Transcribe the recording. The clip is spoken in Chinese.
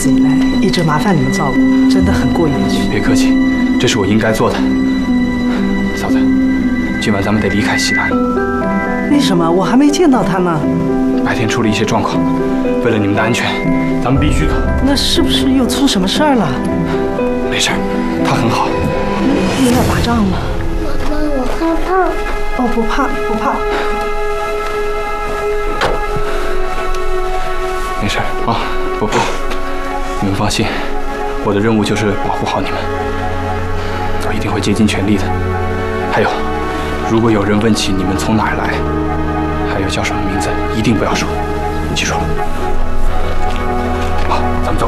子以来一直麻烦你们照顾，真的很过意不去。 别客气，这是我应该做的。嫂子，今晚咱们得离开西南。 为什么？我还没见到他呢。 白天出了一些状况，为了你们的安全，咱们必须走。 那是不是又出什么事儿了？ 没事，他很好。 你要打仗吗？ 妈妈，我害怕。 哦，不怕，不怕。 没事啊，不怕。你们放心，我的任务就是保护好你们，我一定会竭尽全力的。还有，如果有人问起你们从哪儿来，还有叫什么名字，一定不要说，记住了。